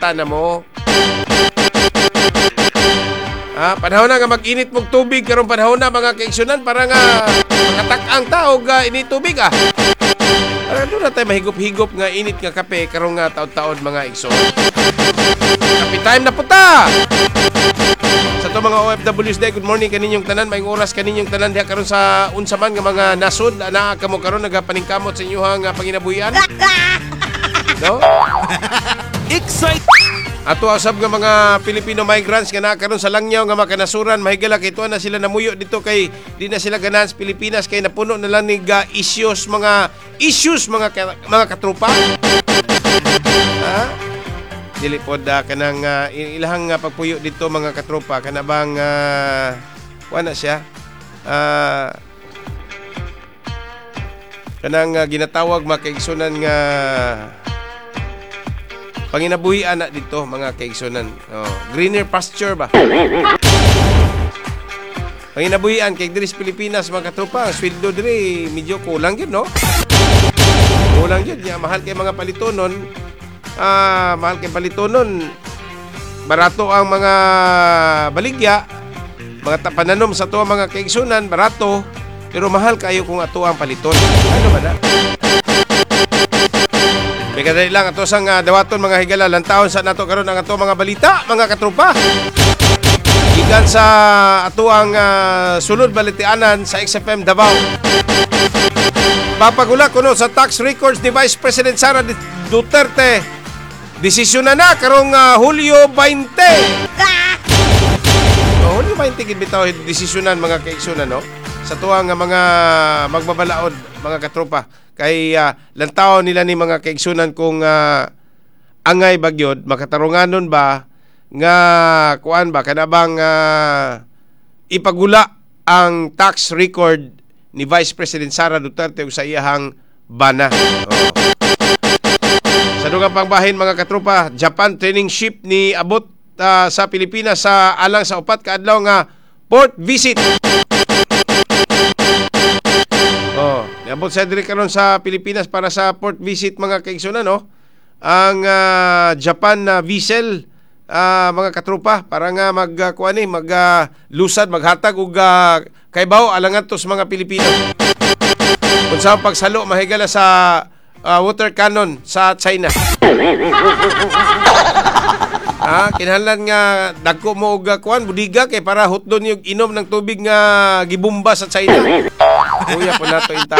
mata na mo. Panahon na nga mag-init mong tubig karong panahon na mga kaigsunan para nga makatak-ang tao ga ini tubig doon na tayo mahigop-higop nga init nga kape karong nga taon-taon mga igsoon. Kape time na puta! Sa to mga OFWs day, good morning kaninyong tanan, maayong oras kaninyong tanan diha karon sa unsa man nga mga nasod na kamo karon nagapaningkamot sa inyohang panginabuhian. No? Excite! Ato asab nga mga Filipino migrants nga nakaroon sa Langyaw nga makanasuran, mahigala kay tuwa na sila namuyo dito kay di na sila ganahan sa Pilipinas kay napuno na lang ni issues mga katrupa. Dili pod kanang ilahang pagpuyo dito mga katrupa kana bang wala siya kanang ginatawag makaigsunan nga panginabuhian na dito mga kaigsunan. Greener pasture ba? Panginabuhian kay diri sa Pilipinas mga katropa, sweldo diri medyo kulang gyud no? Kulang gyud nya mahal kay mga palitonon. Mahal kay palitonon. Barato ang mga baligya, mga pananom sa tuwa mga kaigsunan, barato, pero mahal kayo kung ato ang paliton. Ano ba na? May kadali lang ato sang dawaton mga higala lantawon sa nato karon ang ato mga balita mga katropa. Gikan sa ato ang sulod balitianan sa XFM Davao. Papagula kuno sa tax records ni Vice President Sara Duterte. Desisyon na karong Hulyo 20. Hulyo 20 gid bitaw desisyonan mga kaigsunan no. Sa tuwang mga magbabalaod mga katropa kay lantaw nila ni mga kaigsunan kung angay bagyod makatarunganon ba nga kuan ba kanabang ipagula ang tax record ni Vice President Sara Duterte ug sa iyahang bana. Sa dugang pangbahin mga katropa, Japan training ship ni abot sa Pilipinas sa alang sa upat ka adlaw nga port visit. Niabot sa diri karon sa Pilipinas para sa port visit mga kaigsunan no. Ang Japan vessel mga katropa para nga maglusad maghatag og kaybaw alangan to sa mga Pilipino. Unsa ang pagsalo mahigala sa water cannon sa China. Kinahanglan nga dagko mo og budiga kay para hutdon yung inom ng tubig nga gibomba sa China. Kuya po nato inta.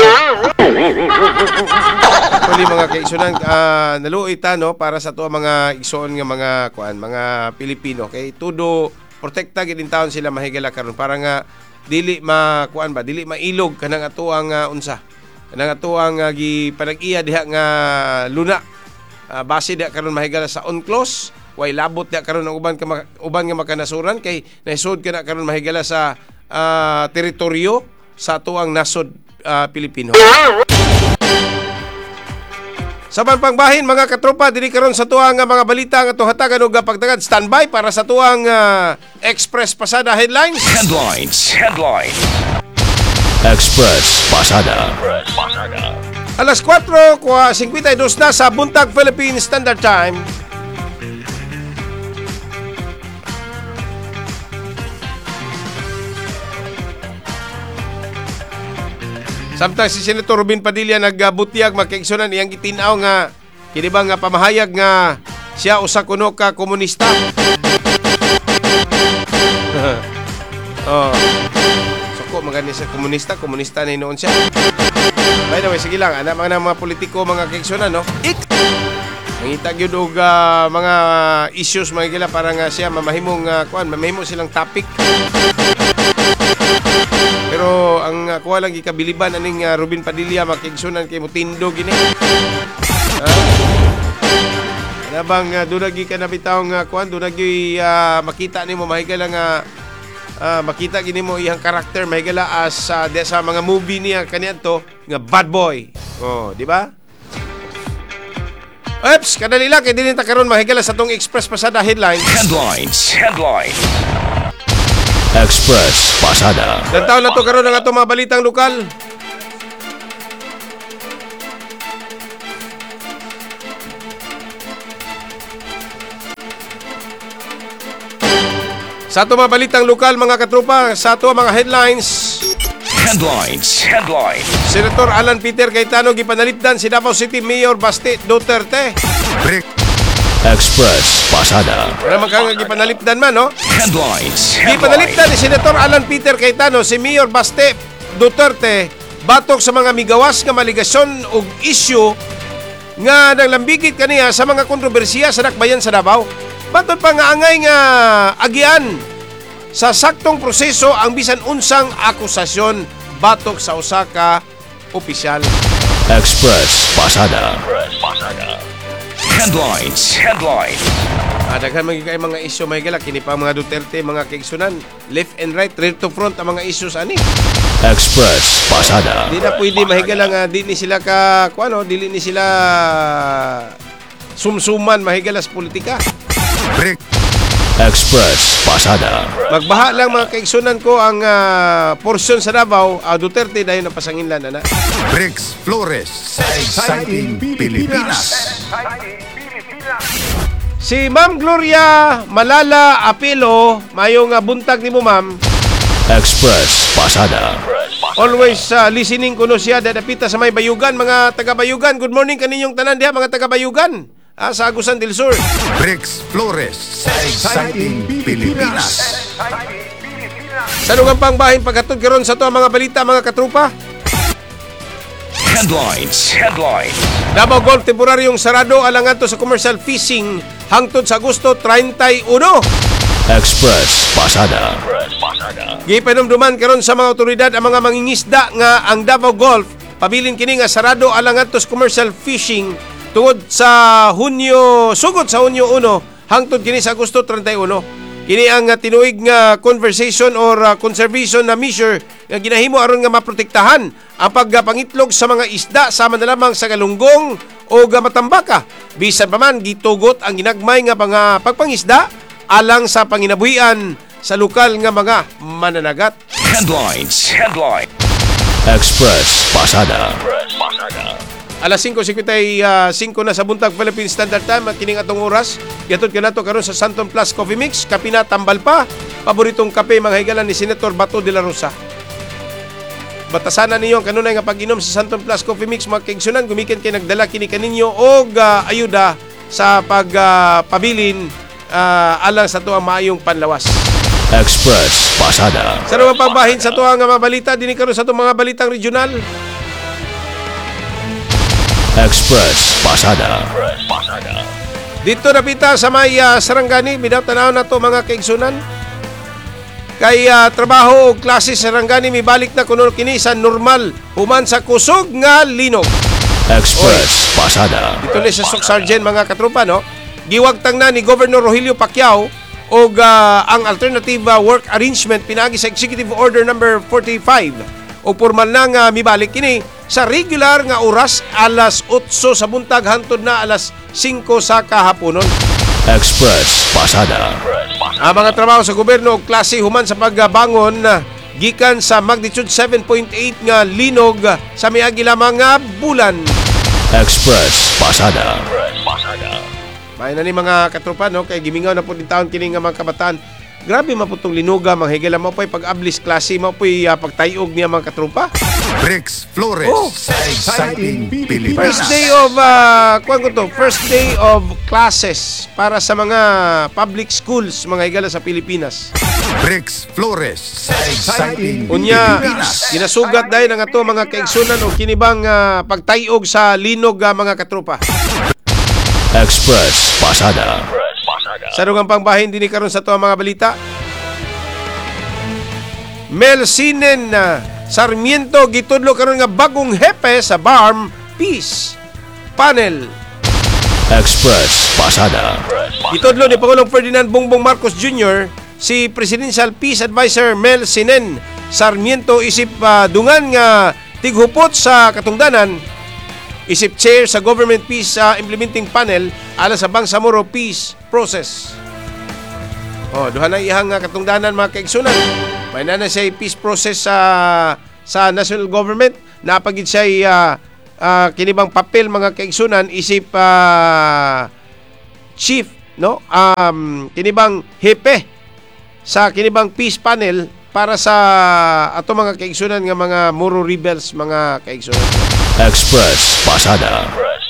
Actually mga kaigsunan naluoy ta no para sa to mga igsoon nga mga Pilipino kay tudo protekta gid in taon sila mahigala karon para nga dili dili mailog kanang atuang unsa kanang atuang gipanag-iya diha nga luna base diha karon mahigala sa UNCLOS way labot diha karon ang uban nga makanasuran kay naisod kana karon mahigala sa teritoryo sa tuang nasod Pilipino. Saban pangbahin mga katropa diri karon sa tuang mga balita nga atong hatagan og pagtagad standby para sa tuang Express Pasada headlines. Express Pasada. Alas 4:52 na sa buntag Philippine Standard Time. Samtang si Senator Robin Padilla nagbutiyag magkaigsunan iyang gitinaw nga kini ba nga pamahayag nga siya usa kuno ka komunista. Soko magani sa komunista na noon siya. By the way, sige lang ana mga politiko mga kaigsunan no. Mangita gyud og mga issues mga gila para nga siya mamahimong mamahimo silang topic. Pero ang kuha lang gikabiliban aning Robin Padilla makigsunan kay mutindo gini. Nabang dunagi ka na bitaw nga dunagi makita nimo mahigala nga makita gini mo iyang karakter mahigala as sa mga movie niya kaniadto nga bad boy. Di ba? Oops, kadali lang kay dinhi ta karon mahigala sa tong Express Pasada headlines. Express Pasada. Lantaw na to karon ang atong mga balitang lokal. Sa ato mga balitang lokal mga katropa, sa ato mga headlines. Headlines. Senator Alan Peter Cayetano gipanalipdan si Davao City Mayor Baste Duterte. Express Pasada. Wala man kang gipanalipdan man, no? Headlines. Gipanalipdan ni Senator Alan Peter Cayetano si Mayor Baste Duterte batok sa mga migawas nga maligasyon ug isyu nga naglambigit kaniya sa mga kontrobersiya sa dakbayan sa Davao. Batok pa nga angay nga agian sa saktong proseso ang bisan unsang akusasyon batok sa usa ka opisyal. Express Pasada. Headlines. Daghan magigay mga isyu may gala kini pa mga Duterte mga kaigsunan left and right rear to front ang mga issues ani. Express Pasada. Di na pwede mahigala nga di ni sila ka kuano dili ni sila sumsuman mahigala sa politika. Express Pasada. Magbaha lang mga kaigsunan ko ang porsyon sa Davao, Duterte dayon napasanginlan ana. Briggs Flores sa Exciting Pilipinas. Si Ma'am Gloria Malala Apelo, mayong buntag nimo ma'am. Express Pasada. Always listening kuno siya dadapita sa may Bayugan mga taga Bayugan. Good morning kaninyong tanan diha mga taga Bayugan. Sa Agusan del Sur. Briggs Flores sa Exciting Pilipinas. Sa lugang pang bahin paghatod karon sa to ang mga balita mga katrupa. Headlines. Davao Golf temporaryong sarado alang adto sa commercial fishing hangtod sa Agosto 31. Express Pasada. Gipanumduman karon sa mga otoridad ang mga mangingisda nga ang Davao Golf pabilin kini nga sarado alang adto sa commercial fishing tungod sa sugod sa Hunyo 1 hangtod kini sa Agosto 31. Kini ang tinuig nga conversation or conservation na measure nga ginahimo aron nga maprotektahan ang pagpangitlog sa mga isda sama na lamang sa galunggong o matambaka. Bisan pa man gitugot ang ginagmay nga pagpangisda alang sa panginabuhian sa lokal nga mga mananagat. Headlines. Express Pasada. Alas 5:55 na sa buntag Philippine Standard Time at kining atong oras. Yatod ka nato karon sa Santon Plus Coffee Mix, kape na tambal pa. Paboritong kape mga higalan ni Senator Bato de la Rosa. Batasanan ninyo ang kanunay nga pag-inom sa Santon Plus Coffee Mix mga kaigsunan gumikan kay nagdala kini kaninyo og ayuda sa pagpabilin alang sa tuang maayong panlawas. Express Pasada. Sa mga pagbahin sa tuang mga balita dinhi karon sa tuang mga balitang regional. Express Pasada. Dito napita sa may Sarangani, binaw tanaw na to mga kaigsunan. Kay trabaho o klase sa Sarangani, mibalik na kuno kini sa normal, human sa kusog nga linog. Express Pasada. Dito ni sa Soc Sergeant mga katropa, no? Giwagtang na ni Governor Rogelio Pacquiao og ang alternative work arrangement pinagi sa Executive Order number 45. O formal na nga mibalik kini sa regular nga oras alas 8 sa buntag hantod na alas 5 sa kahaponon. Express Pasada. Ang mga trabaho sa gobyerno og klase human sa pagbangon gikan sa magnitude 7.8 nga linog sa miagi lamang nga bulan. Express Pasada. May na ni mga katropa no kay gimingaw na po din taon kini nga mga kabataan. Grabe maputong linuga mga higala mo po'y pag-ablis klase mo po'y pagtayog niya mga katropa. Briggs Flores sa Exciting Pilipinas. First day of classes para sa mga public schools mga higala sa Pilipinas. Briggs Flores sa Exciting Unya, Pilipinas. ginasugat dahil ng ato mga kaigsunan o kinibang pagtayog sa linog mga katropa. Express Pasada. Sa rungang pangbahin din karon sa to mga balita. Melcinen Sarmiento gitudlo karon nga bagong hepe sa BARM Peace Panel. Express Pasada. Gitudlo ni Pangulong Ferdinand Bongbong Marcos Jr. si Presidential Peace Advisor Melcinen Sarmiento isip dungan nga tighupot sa katungdanan isip chair sa Government Peace Implementing Panel alang sa Bangsamoro Peace Process. Duha na ihang katungdanan mga kaigsunan. May na siya peace process sa national government. Napagid siya kinibang papel mga kaigsunan isip chief, no? Kinibang hepe sa kinibang peace panel para sa ato mga kaigsunan nga mga Moro rebels, mga kaigsunan. Express Pasada.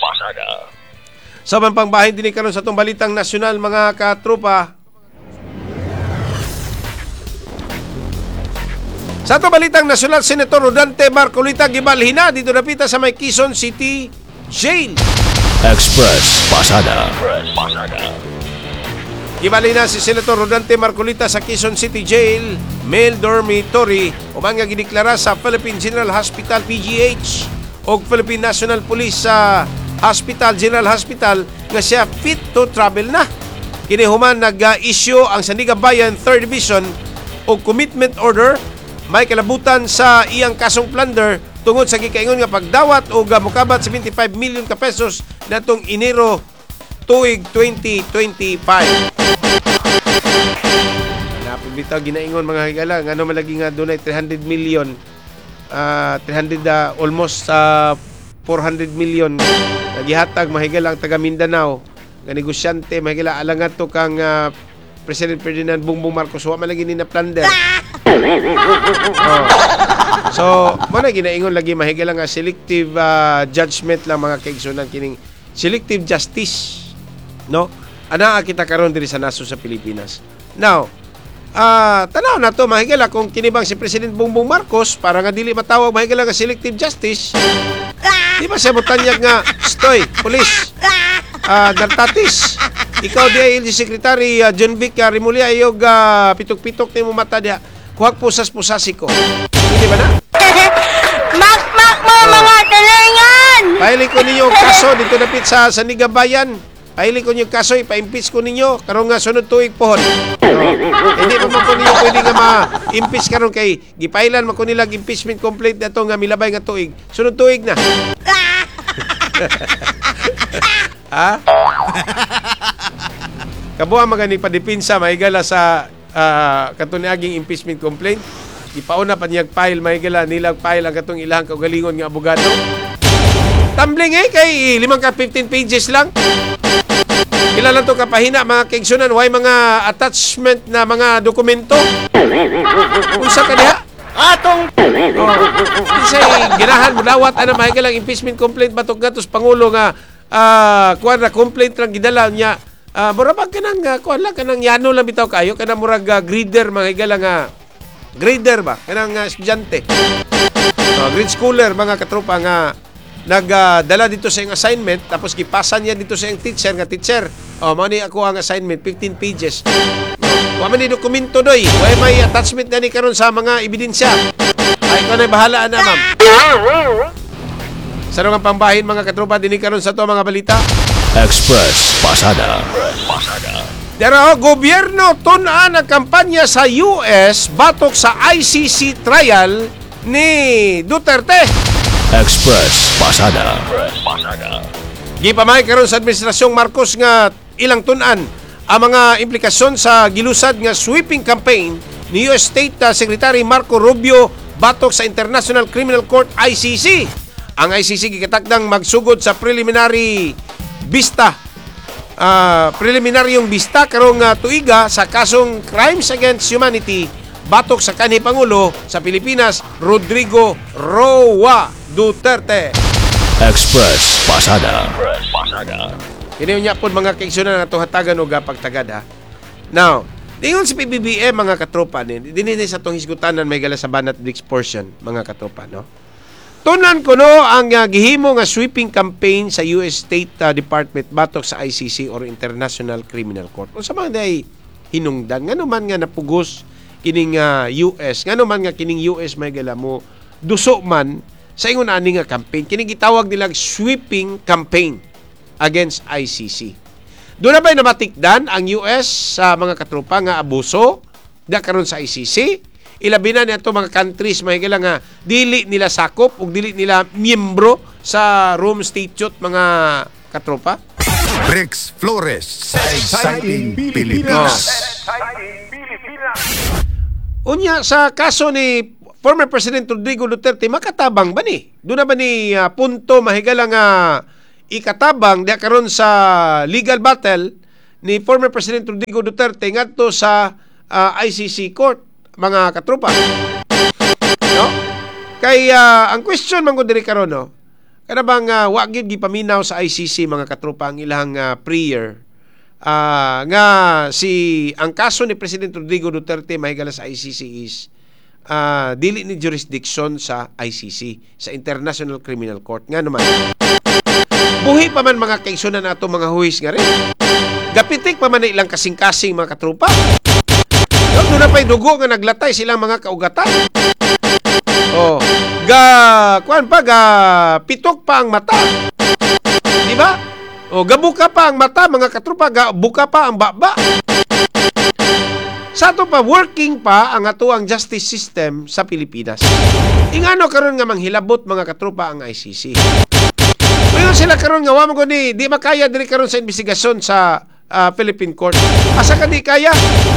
Sa pangbahin din karon sa atong balitang nasyonal, mga katropa. Sa atong balitang nasyonal, Senator Rodante Marcolita gibalhina dito napita sa may Quezon City Jail. Express Pasada. Gibalhina si Senator Rodante Marcolita sa Quezon City Jail, male dormitory, uman nga gideklara sa Philippine General Hospital PGH o Philippine National Police sa General Hospital nga siya fit to travel na. Kini human nag-issue ang Sandigan 3rd Division og commitment order may kalabutan sa iyang kasong plunder tungod sa gikaingon nga pagdawat o mukabat 75 million ka pesos natong Enero tuig 2025. Napibitaw ginaingon mga higala ngano malagi nga dunay 300 million 300 almost 400 million nagihatag mahigalang taga Mindanao nga negosyante mahigala alangan to kang President Ferdinand Bongbong Marcos wa man lagi ni na plunder. So, mo na ginaingon lagi mahigalang nga selective judgment lang mga kaigsunan kining selective justice, no? Ana kita karon diri sa naso sa Pilipinas. Now, tanaw na to mahigala kung kinibang si President Bongbong Marcos para nga dili matawag mahigala nga selective justice. Di ba siya mutanyag nga stoy, police, nartatis. Ikaw di LG Secretary John Vic Rimulya ayog pitok-pitok ni mo mata diha. Kuhag pusas-pusasi ko. Hindi ba na? Mak mo mga talingan! Pahiling ko ninyo kaso dito napit sa Sandigan Bayan. Pahiling ko ninyo kaso, ipa-impeach ko ninyo. Karong nga sunod tuig pohon. Hindi pa ko ninyo pwede nga ma-impeach karon kay gipailan man ko nilang impeachment complaint na to nga milabay nga tuig. Sunod tuig na. Ha? Kabuha magani padipinsa mahigala sa katuniaging impeachment complaint. Ipauna pa niyag file mahigala nilag file ang katong ilahang kaugalingon nga abogado. Tumbling kay 15 pages lang. Pila lang to kapahina mga kaigsunan way mga attachment na mga dokumento. Unsa ka diha? Atong isay ginahan mulawat ana mahigalang impeachment complaint batok gatos pangulo nga kuan na complaint lang gidala niya. Murabag ka nang kuan lang kanang yano lang bitaw kayo kanang murag grader mga higala nga grader ba kanang estudyante. Grade schooler mga katropa nga nagdala dito sa iyong assignment tapos gipasa niya dito sa iyong teacher nga teacher. Mao ni ako ang assignment 15 pages. Wa man ni dokumento doy. Way may attachment na ni karon sa mga ebidensya. Ay ko na bahala na ma'am. Sa nga pambahin mga katropa dinhi karon sa to mga balita. Express Pasada. Pero gobyerno tun-an ang kampanya sa US batok sa ICC trial ni Duterte. Express Pasada. Gipamay karon sa administrasyong Marcos nga ilang tun-an ang mga implikasyon sa gilusad nga sweeping campaign ni US State Secretary Marco Rubio batok sa International Criminal Court ICC. Ang ICC gikatakdang magsugod sa preliminary bista preliminaryong bista karong tuiga sa kasong Crimes Against Humanity batok sa kanhi Pangulo sa Pilipinas Rodrigo Roa Duterte. Express Pasada. Kini unya pod mga kaigsunan nga hatagan og pagtagad ha. Now, dingon sa PBBM mga katropa dinhi sa tong hisgutanan may gala sa Banat Bricks portion mga katropa no. Tunan ko no ang gihimo nga sweeping campaign sa US State Department batok sa ICC or International Criminal Court. Unsa man day hinungdan ngano man nga napugos kining US, ngano man nga kining US may gala mo duso man sa ingon ani nga campaign kini gitawag nilang sweeping campaign against ICC. Doon na ba'y namatikdan ang US sa mga katropa nga abuso da karon sa ICC? Ilabi na nito mga countries mahigala nga dili nila sakop ug dili nila miyembro sa Rome Statute mga katropa. Bricks Flores sa Exciting Pilipinas. Unya sa kaso ni former President Rodrigo Duterte makatabang ba ni? Doon na ba ni punto mahigala nga ikatabang di karon sa legal battle ni former President Rodrigo Duterte ngadto sa ICC court, mga katropa. No? Kay ang question man ko diri karon, no. Kana bang wa gyud gipaminaw sa ICC, mga katropa, ang ilang prayer nga ang kaso ni President Rodrigo Duterte mahigala sa ICC is dili ni jurisdiction sa ICC, sa International Criminal Court. Nga naman, buhi pa man mga kaigsunan nato mga huwis nga rin. Gapitik pa man na ilang kasing-kasing, mga katropa. Doon na pa'y dugo nga naglatay silang mga kaugatan. Pitok pa ang mata. Di ba? Gabuka pa ang mata, mga katropa, gabuka pa ang baba. Sa ato pa, working pa ang atuang justice system sa Pilipinas. Ingano karon nga manghilabot, mga katropa, ang ICC. Ngayon sila karon nga wa mo guni di makaya diri karon sa investigasyon sa Philippine Court. Asa ka di kaya?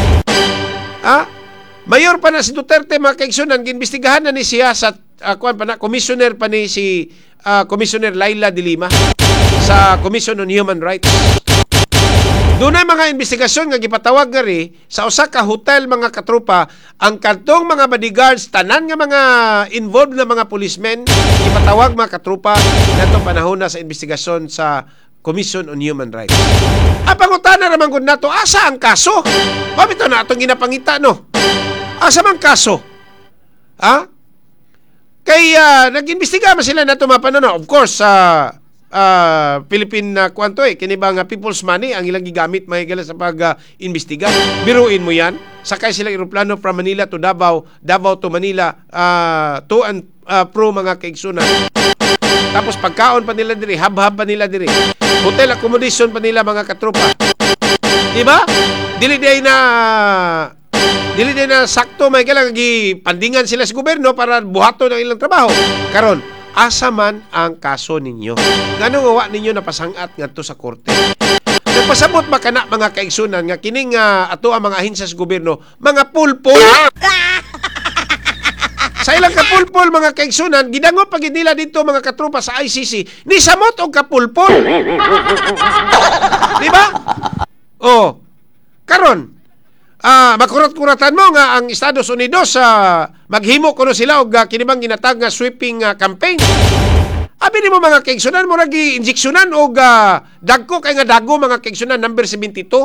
Mayor pa na si Duterte, mga kaigsunan, giimbestigahan na ni siya sa commissioner pa ni si Commissioner Laila de Lima sa Commission on Human Rights. Doon ay mga investigasyon nga gipatawag nga ri sa usa ka hotel, mga katropa, ang kadtong mga bodyguards, tanan nga mga involved na mga policemen, gipatawag, mga katropa, natong panahon na sa investigasyon sa Commission on Human Rights. Pangutana naman kung nato, asa ang kaso? Pamito na atong ginapangita, no? Asa mang kaso? Kaya nag-imbestiga man sila nato mapanon. Of course, Philippine kini ba nga people's money ang ilang gigamit mahigala sa pag-imbestiga. Biruin mo yan. Sakay sila eroplano from Manila to Davao, Davao to Manila, to and pro, mga kaigsunan. Tapos pagkaon pa nila diri, hab-hab pa nila diri. Hotel accommodation pa nila, mga katropa. Diba? Dili na sakto may kailangan pandingan sila sa gobyerno para buhato ng ilang trabaho. Karon, asa man ang kaso ninyo? Ngano nga wa ninyo napasangat ngadto sa korte? Nagpasabot ba kana, mga kaigsunan, nga kining ato ang mga ahensya sa gobyerno, mga pulpol? Sa ilang kapulpol, mga kaigsunan, gidango pag nila dito, mga katropa, sa ICC, ni samot og kapulpol. Di ba? Karon, makurat-kuratan mo nga ang Estados Unidos maghimo kuno sila og kinibang ginatag nga sweeping campaign. Abi nimo, mga kaigsunan, mo ragi injeksyonan og dagko kay nga dago, mga kaigsunan, number 72.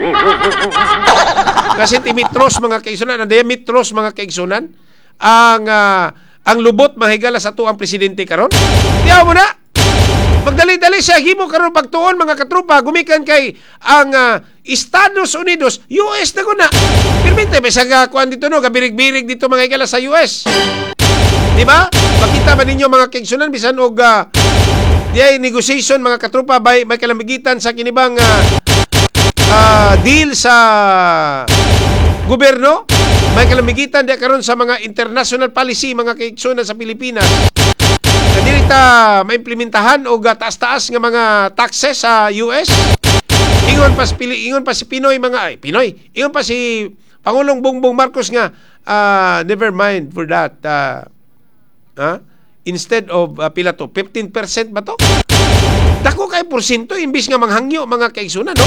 Nga sentimetros, mga kaigsunan, ang diametros, mga kaigsunan, ang lubot mahigala sa tuang presidente karon. Diyaw mo na. Magdali-dali siya himo karon pagtuon, mga katropa, gumikan kay ang Estados Unidos, US na guna. Permite ba sa kuan dito, no, gabirig-birig dito, mga higala sa US. Di ba? Makita ba ninyo, mga kaigsunan, bisan og diay negotiation, mga katropa, may kalamigitan sa kinibang deal sa gobyerno. May kalamigitan di karon sa mga international policy, mga kaigsunan, sa Pilipinas. Na dili ta maimplementahan og taas-taas nga mga taxes sa US. Ingon pa si Pinoy, ingon pa si Pangulong Bongbong Marcos nga never mind for that. Instead of pila to, 15% ba to? Dako kay porsyento imbis nga manghangyo, mga kaigsunan, no?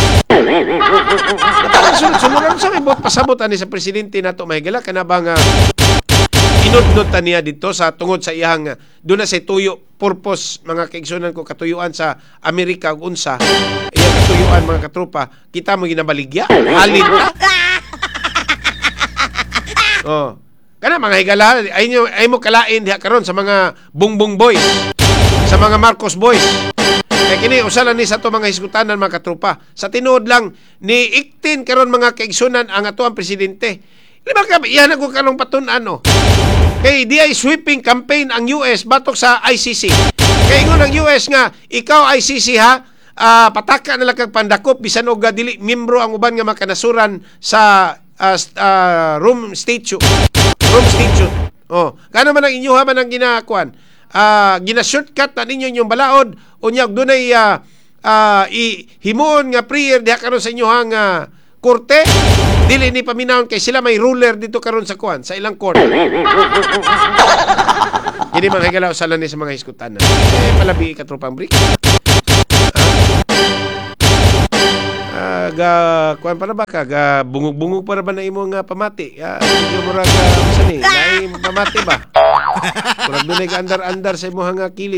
Sunod-sunod sa may pasabot ani sa presidente nato mahigala kana bang inudnod ta niya dito sa tungod sa iyang doon na sa tuyo purpose, mga kaigsunan ko, katuyuan sa Amerika ug unsa iyang katuyuan, mga katropa, kita mo ginabaligya halin ta. Kana mga higala ay mo kalain diha karon sa mga Bongbong boys, sa mga Marcos boys. Kaya kini usalan ni sa to mga hisgutanan, mga katropa. Sa tinuod lang ni iktin karon, mga kaigsunan, ang ato ang presidente. Lima ka iyan ako kanong patun-an, no? Kay di ay sweeping campaign ang US batok sa ICC. Kay ingon ang US nga ikaw ICC pataka na lang kag pandakop bisan og dili miyembro ang uban nga makanasuran sa Rome Statute. Kano man ang inyuha man ang ginakuan? Gina-shortcut na ninyo inyong balaod, unya dunay himuon nga prayer diha karon sa inyohang korte, dili ni paminawon kay sila may ruler dito karon sa kuan, sa ilang court. Hindi man higala usalan ni sa mga hisgutan. Palabi ka tropang break. kuan para ba ka bungog-bungog para ba na imong pamati? Medyo murag sani, lain pamati ba? Murag dunay ka andar-andar sa imong kilid.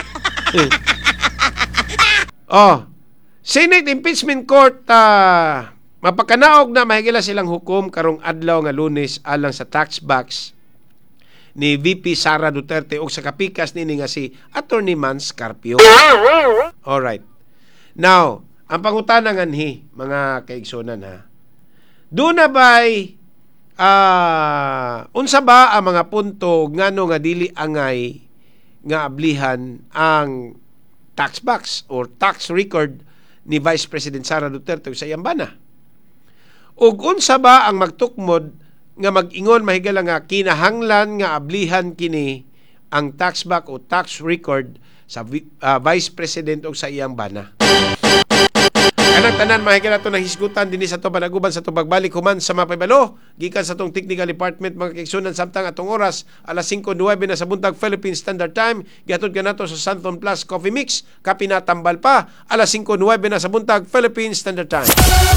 Senate Impeachment Court mapakanaog na mahigala silang hukom karong adlaw nga Lunes alang sa tax box ni VP Sara Duterte o sa kapikas nini nga si Attorney Mans Carpio. Alright. Now, ang pangutana nganhi, mga kaigsonan ha. Doon na ba'y unsa ba ang mga punto ngano nga dili angay nga ablihan ang tax box or tax record ni Vice President Sara Duterte sa iyang bana? Ug unsa ba ang magtukmod nga mag-ingon mahigala nga kinahanglan nga ablihan kini ang tax box o tax record sa Vice President o sa iyang bana? Kanang tanan mahigala to ng hisgutan dinhi sa to panaguban sa to pagbalik human sa mapabalo gikan sa tong technical department mga kaigsunan samtang atong oras alas 5:09 na sa buntag Philippine Standard Time gihatod kanato sa Santon Plus Coffee Mix kapinatambal pa alas 5:09 na sa buntag Philippine Standard Time.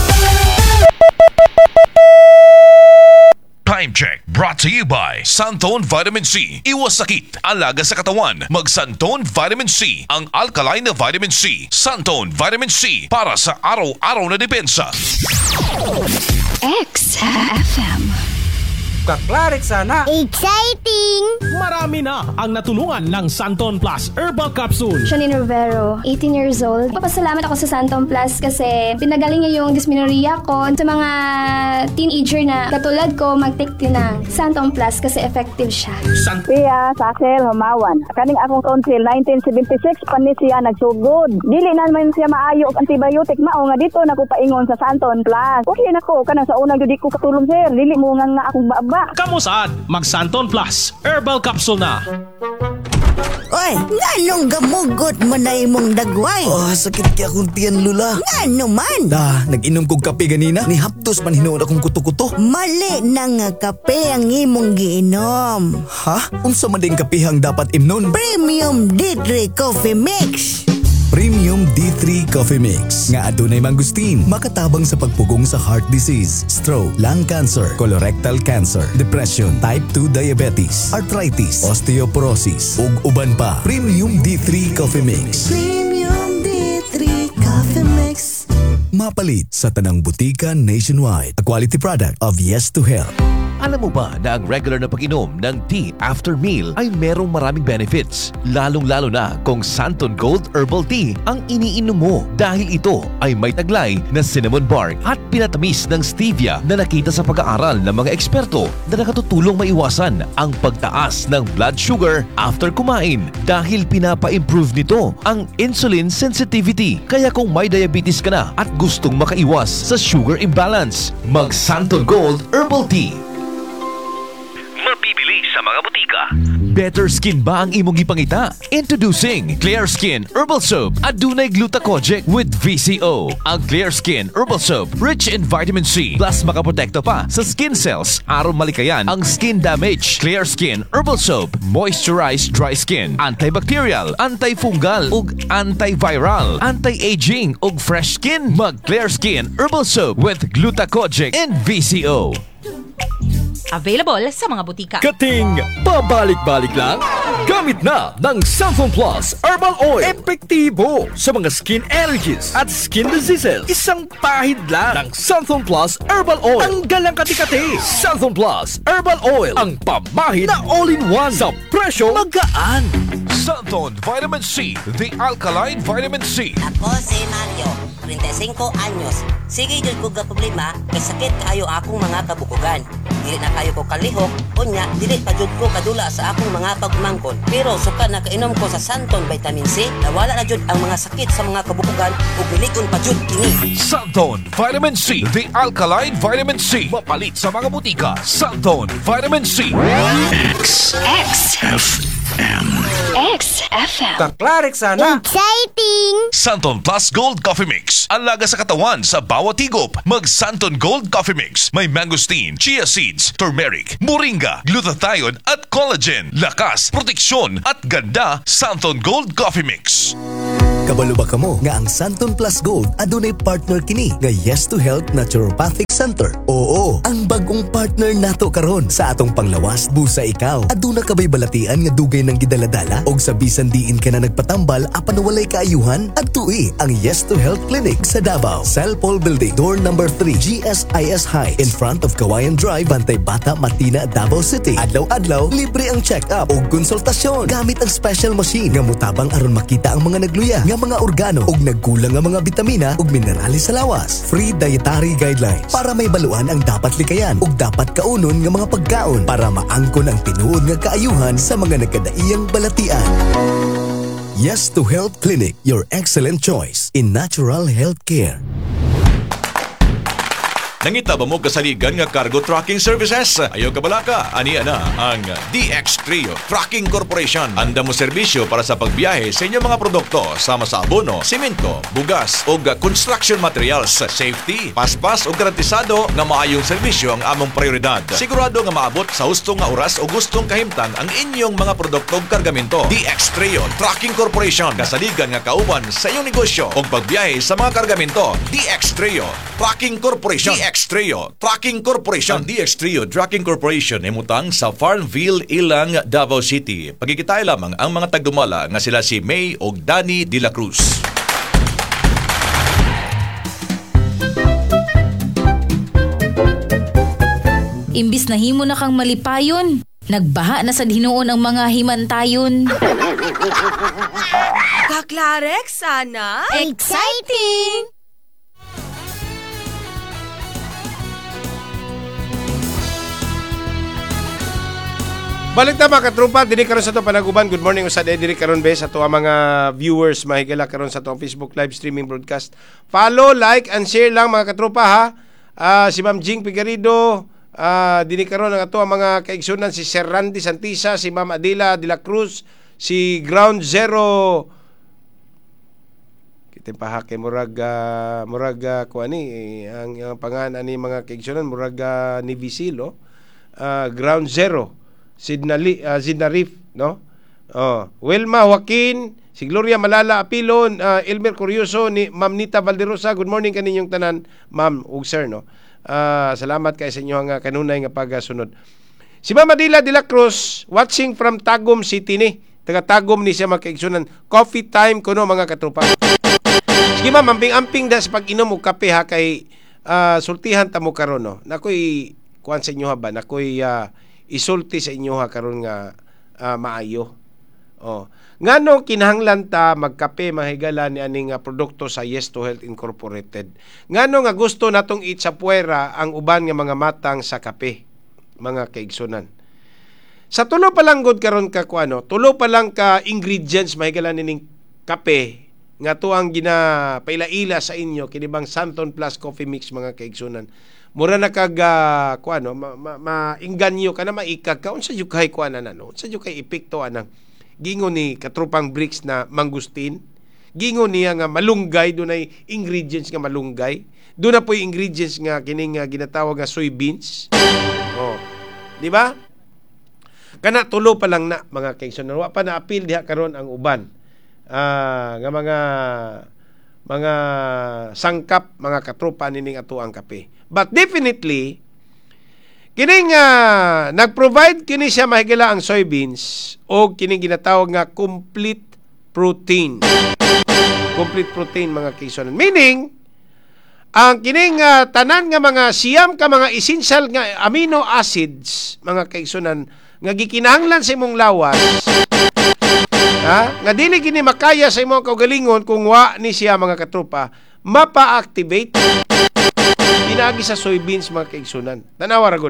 Time check brought to you by Santon Vitamin C. Iwas sakit, alaga sa katawan. Mag Santon Vitamin C, ang alkaline na vitamin C. Santon Vitamin C para sa araw-araw na depensa. XFM. Kaklarik sana. Exciting! Marami na ang natulungan ng Santon Plus Herbal Capsule. Janine Rivero, 18 years old. Papasalamat ako sa Santon Plus kasi pinagaling niya yung dysmenorrhea ko. Sa mga teenager na katulad ko, mag-take din ng Santon Plus kasi effective siya. Pia, Sakel, Humawan. Kaning akong tonsil, 1976, panis siya nagsugod. Dili na naman siya maayo og antibiotic mao nga dito nakupaingon sa Santon Plus. Okay na ko, kanang sa unang di ko katulong sir. Dili mo nga akong baba. Kamu saan? Mag Santon Plus Herbal Capsule na. Oy, nganong gamugot mo na imong dagway? Sakit kaya akong tiyan, Lula. Ngano man? Nag-inom kong kape ganina. Ni haptos man hinuon akong kuto-kuto. Mali na nga kape ang imong giinom. Ha? Unsa man ding kapihang dapat imnon? Premium D3 Coffee Mix. Premium D3 Coffee Mix nga adunay mangustin, makatabang sa pagpugong sa heart disease, stroke, lung cancer, colorectal cancer, depression, type 2 diabetes, arthritis, osteoporosis, ug uban pa. Premium D3 Coffee Mix. Premium D3 Coffee Mix. Mapalit sa tanang butika nationwide. A quality product of Yes to Health. Alam mo ba na ang regular na pag-inom ng tea after meal ay merong maraming benefits? Lalong-lalo na kung Santon Gold Herbal Tea ang iniinom mo dahil ito ay may taglay na cinnamon bark at pinatamis ng stevia na nakita sa pag-aaral ng mga eksperto na nakatutulong maiwasan ang pagtaas ng blood sugar after kumain dahil pinapa-improve nito ang insulin sensitivity. Kaya kung may diabetes ka na at gustong makaiwas sa sugar imbalance, mag Santon Gold Herbal Tea. Mabibili sa mga butika. Better skin ba ang imong ipangita? Introducing Clear Skin Herbal Soap adunay glutathione with VCO. Ang Clear Skin Herbal Soap rich in vitamin C plus makaprotekta pa sa skin cells aron malikayan ang skin damage. Clear Skin Herbal Soap moisturize dry skin, antibacterial, antifungal ug antiviral, anti-aging ug fresh skin. Mag Clear Skin Herbal Soap with glutathione and VCO. Available sa mga butika. Kating pabalik-balik lang? Gamit na ng Santon Plus Herbal Oil. Epektibo sa mga skin allergies at skin diseases. Isang pahid lang ng Santon Plus Herbal Oil. Tanggal ang kati-kati. Santon Plus Herbal Oil. Ang pamahid na all-in-one sa presyo magaan. Santon Vitamin C, the alkaline vitamin C. Ako si Mario, 35 anyos. Sige jud ko ga problema kay sakit kaayo akong mga kabukugan. Dili na kayo ko kalihok, unya dili pa jud ko kadula sa akong mga pagmangkon. Pero suka nakainom ko sa Santon Vitamin C, nawala na jud ang mga sakit sa mga kabukugan ug bilikon pa jud kini. Santon Vitamin C, the alkaline vitamin C. Mapalit sa mga butika. Santon Vitamin C. XFM. Kaklarik sana. Exciting! Santon Plus Gold Coffee Mix. Alaga sa katawan sa bawat higop. Mag Santon Gold Coffee Mix. May mangosteen, chia seeds, turmeric, moringa, glutathione at collagen. Lakas, proteksyon at ganda. Santon Gold Coffee Mix. Kabalo ba kamo nga ang Santon Plus Gold adunay partner kini nga Yes to Health Naturopathic Center? Oo, ang bagong partner nato karon sa atong panglawas busa ikaw. Aduna ka ba'y balatian nga dugay ng gidaladala og sa bisan diin ka na nagpatambal apan walay kaayuhan? Adtui ang Yes to Health Clinic sa Davao, Cell Paul Building, door number 3, GSIS High, in front of Kawayan Drive, Bantay Bata, Matina, Davao City. Adlaw-adlaw libre ang check-up og konsultasyon gamit ang special machine nga mutabang aron makita ang mga nagluya nga mga organo ug nagkulang nga mga bitamina ug minerales sa lawas. Free dietary guidelines para may baluan ang dapat likayan ug dapat kaunon nga mga pagkaon para maangkon ang tinuod nga kaayuhan sa mga nagkadaiyang balatian. Yes to Health Clinic, your excellent choice in natural health care. Nangita ba mo kasaligan nga cargo trucking services? Ayaw ka balaka, aniya na ang DX Trio Trucking Corporation. Anda mo serbisyo para sa pagbiyahe sa inyong mga produkto sama sa abono, simento, bugas o construction materials. Safety, paspas o garantisado nga maayong serbisyo ang among prioridad. Sigurado nga maabot sa hustong nga oras o gustong kahimtang ang inyong mga produkto o kargamento. DX Trio Trucking Corporation, kasaligan nga kauban sa iyong negosyo o pagbiyahe sa mga kargamento. DX Trio Trucking Corporation. DX Trio Trucking Corporation. Ang DX Trio Trucking Corporation ay mutang sa Farmville, Ilang, Davao City. Pagkikitay lamang ang mga tagdumala nga sila si May o Danny de la Cruz. Imbis na himo na kang malipayon, nagbaha na sa Hinuon ang mga himantayon. Kaklarek sana? Exciting! Balik na mga katropa, diri karon sa to panaguban. Good morning usad diri karon be sa to ang mga viewers mahigala karon sa to Facebook live streaming broadcast. Follow, like and share lang mga katropa ha. Si Ma'am Jing Pigarido, diri karon ang ato ang mga kaigsunan si Sir Randy Santisa, si Ma'am Adela de la Cruz, si Ground Zero. Kita pahake murag kuani ang pangan ani mga kaigsunan murag ni Visilo. Ground Zero. Sidnarif, no? Wilma Joaquin, si Gloria Malala Apilon, Elmer Curioso, ni Ma'am Nita Valderosa. Good morning kaninyong tanan, Ma'am ug Sir, no? Salamat kay sa inyo nga kanunay nga pagasunod. Si Ma'am Adila de la Cruz, watching from Tagum City ni. Taga Tagum ni siya makaigsunan. Coffee time kuno mga katropa. Sige ma'am, amping-amping da sa pag-inom og kape ha kay sultihan ta mo karon, no? Nakoy kuan sa inyo ha ba? Nakoy isulti sa inyo ha karon nga maayo. Ngano kinahanglan ta magkape mahigala ni aning produkto sa Yes to Health Incorporated? Ngano nga gusto natong itsapuera ang uban nga mga matang sa kape, mga kaigsunan? Sa tulo pa lang gud karon ka kuano, tulo pa lang ka ingredients mahigala ning kape nga tuang ginapaila-ila sa inyo kinibang Santon Plus Coffee Mix mga kaigsunan. Mura na kag kuano maingganyo ka na maikag ka unsa jud kay kuana nano unsa jud kay epekto anang gingon ni katrupang bricks na mangustin, gingon niya nga malunggay dunay ingredients nga malunggay, do na poy ingredients nga kining ginatawag nga soybeans. Di ba? Kana tulo pa lang na mga kaigsunan, wa pa na appeal diha karon ang uban nga mga sangkap mga katropa nining ato ang kape. But definitely kining nag-provide kini siya mahigala ang soybeans o kining ginatawag nga complete protein. Complete protein mga kaigsunan. Meaning ang kining tanan nga mga siyam ka mga essential nga amino acids mga kaigsunan nga gikinahanglan sa imong lawas nga dili kini makaya sa imong kaugalingon kung wa ni siya mga katropa mapa-activate pinagi sa soybeans mga kaigsunan. Tanawa ra gud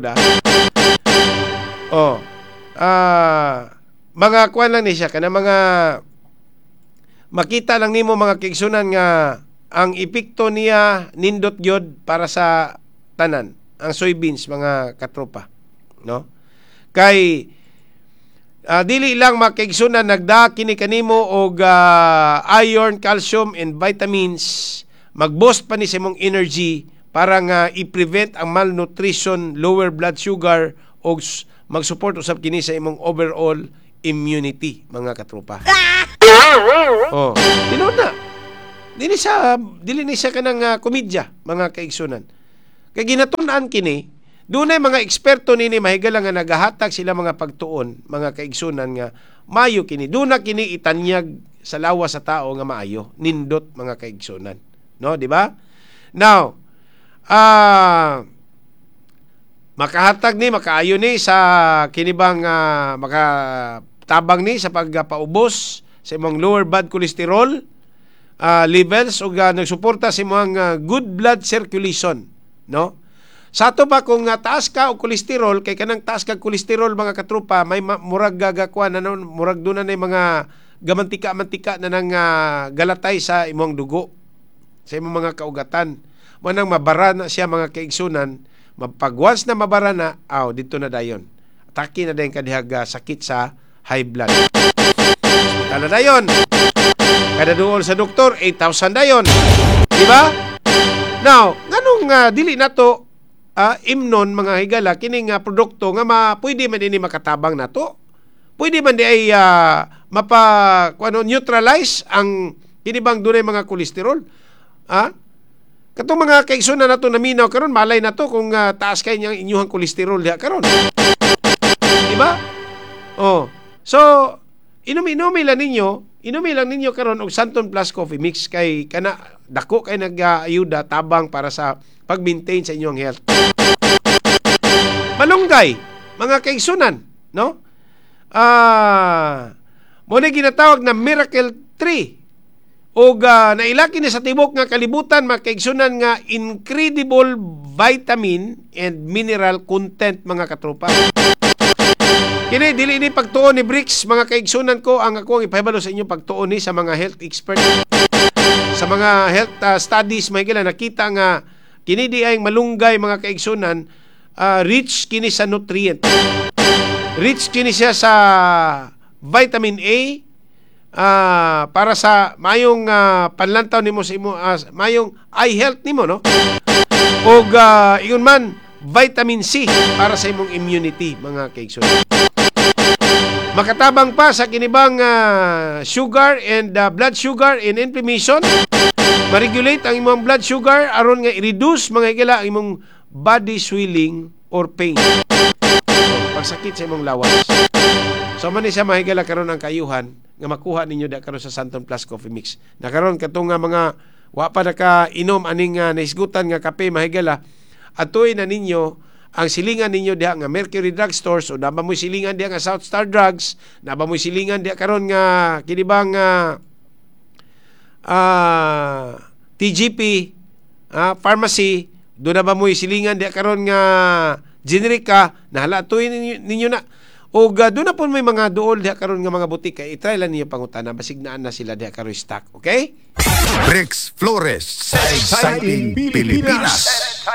mga kuan lang ni siya kana mga makita lang nimo mga kaigsunan nga ang epekto niya nindot gyud para sa tanan ang soybeans mga katropa, no? Kay dili lang makaigsunan nagda kini kanimo og iron, calcium and vitamins, mag-boost pa ni sa imong energy para nga i-prevent ang malnutrition, lower blood sugar og mag-support usab kini sa imong overall immunity mga katropa. Tinuod na. dili ni siya kanang komedya, mga kaigsunan. Kay ginatun-an kini, dunay mga eksperto nini mahigala nga nagahatag sila mga pagtuon, mga kaigsunan nga maayo kini. Duna kini itanyag sa lawas sa tao nga maayo, nindot mga kaigsunan. No, di ba? Now, makahatag ni, makaayo ni sa kinibang makatabang ni sa pagpaubos sa imong lower bad cholesterol levels o nagsuporta sa imong good blood circulation, no? Sa ato pa kung taas ka og cholesterol, kay kanang taas kag cholesterol mga katrupa, may murag gagakuan murag doon na mga gamantika-mantika na nang galatay sa imong dugo, sa imong mga kaugatan. Manang mabara na siya mga kaigsunan, once na mabara na, dito na dayon. Atake na dayon kadihag sakit sa high blood. Tala dayon. Kada duol sa doktor, 8,000 dayon. Di ba? Now, nganong dili na to imnon mga higala, kining produkto nga pwede man ini makatabang na to. Pwede man di ay neutralize ang kinibang dunay mga kolesterol. Katong mga kaigsunan nato naminaw karon, malay na to kung taas kay niyang inyuhang kolesterol diha karon. Di ba? So inumi lang ninyo karon og Santon Plus Coffee Mix kay kana dako kay nag-ayuda tabang para sa pag-maintain sa inyong health. Malunggay, mga kaigsunan, no? Mo na ginatawag na Miracle Tree. O nailaki na sa tibok nga kalibutan, makaigsunan nga incredible vitamin and mineral content mga katropa. Kini dili ni pagtuon ni Bricks, mga kaigsunan ko, ang ako ipahibalo sa inyo pagtuon ni sa mga health expert. Sa mga health studies, may gila nakita nga kini di ay malunggay mga kaigsunan, rich kini sa nutrient. Rich kini siya sa vitamin A, para sa mayong panlantaw nimo sa imo, mayong eye health nimo, no? Og ingon man vitamin C para sa imong immunity mga kaigsunan. Makatabang pa sa kinibang sugar and blood sugar and inflammation. Ma-regulate ang imong blood sugar aron nga i-reduce mga higala ang imong body swelling or pain. Pagsakit sa imong lawas. So man siya mahigala karon ang kayuhan nga makuha ninyo da karon sa Santon Plus Coffee Mix. Na karon katong mga wa pa nakainom aning naisgutan nga kape mahigala, atoy na ninyo ang silingan ninyo diha nga Mercury Drug Stores o naba mo silingan diha nga South Star Drugs, naba mo silingan diha karon nga kinibang TGP pharmacy, do na ba mo silingan diha karon nga Generica, nahala atoy ninyo na. O doon na po may mga dool diha karon nga mga butika, i-try lang niyo pangutana, basig naan na sila diha karon stock, okay? Rex Flores, Exciting Pilipinas.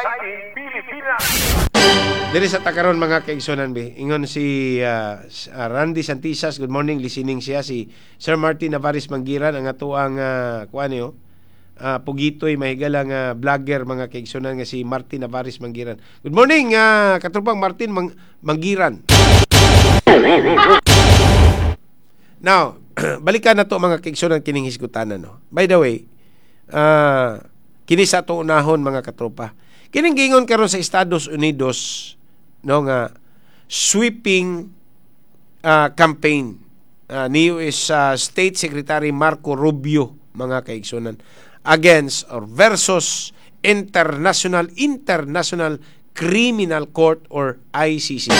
Dili sa takaron mga kaigsunan be, ingon si Randy Santisas, good morning, listening siya, si Sir Martin Navares Manggiran, ang atuang pugitoy mahigala nga vlogger mga kaigsunan nga si Martin Navares Manggiran. Good morning katropang Martin Manggiran. Now, balikan na to mga kaigsunan kining hisgutanan, no. By the way, kini sa to unahon mga katropa. Kining gingon karon sa Estados Unidos, no, nga sweeping campaign ni US State Secretary Marco Rubio mga kaigsunan against or versus International Criminal Court or ICC.